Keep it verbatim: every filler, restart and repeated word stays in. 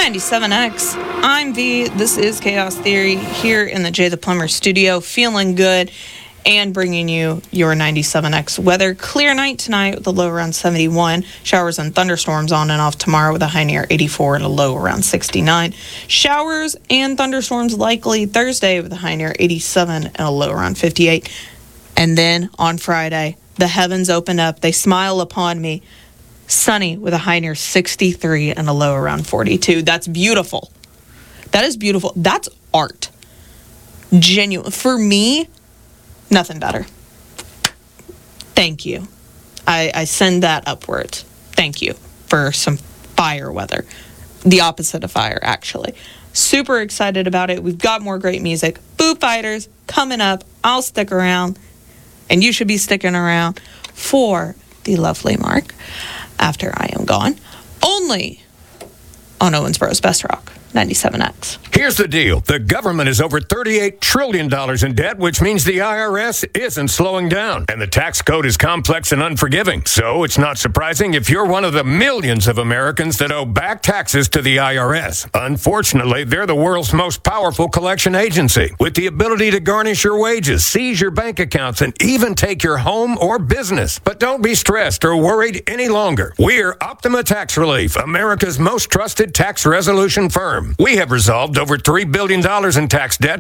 ninety-seven X. I'm V. This is Chaos Theory here in the Jay the Plumber studio, feeling good and bringing you your ninety-seven X weather. Clear night tonight with a low around seventy-one. Showers and thunderstorms on and off tomorrow with a high near eighty-four and a low around sixty-nine. Showers and thunderstorms likely Thursday with a high near eighty-seven and a low around fifty-eight. And then on Friday, the heavens open up. They smile upon me. Sunny with a high near sixty-three and a low around forty-two. That's beautiful. That is beautiful. That's art. Genuine. For me, nothing better. Thank you. I, I send that upwards. Thank you for some fire weather. The opposite of fire, actually. Super excited about it. We've got more great music. Foo Fighters coming up. I'll stick around. And you should be sticking around for the lovely Mark after I am gone. Only on Owensboro's Best Rock, ninety-seven X. Here's the deal. The government is over thirty-eight trillion dollars in debt, which means the I R S isn't slowing down. And the tax code is complex and unforgiving. So it's not surprising if you're one of the millions of Americans that owe back taxes to the I R S. Unfortunately, they're the world's most powerful collection agency, with the ability to garnish your wages, seize your bank accounts, and even take your home or business. But don't be stressed or worried any longer. We're Optima Tax Relief, America's most trusted tax resolution firm. We have resolved over three billion dollars in tax debt